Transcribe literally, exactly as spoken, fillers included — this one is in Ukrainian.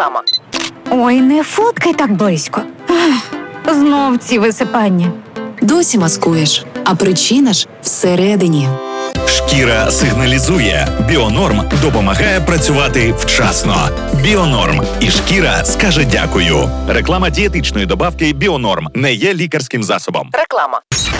Реклама. Ой, не фоткай так близько. Ах, знов ці висипання. Досі маскуєш, а причина ж всередині. Шкіра сигналізує. Біонорм допомагає працювати вчасно. Біонорм. І шкіра скаже дякую. Реклама дієтичної добавки Біонорм не є лікарським засобом. Реклама.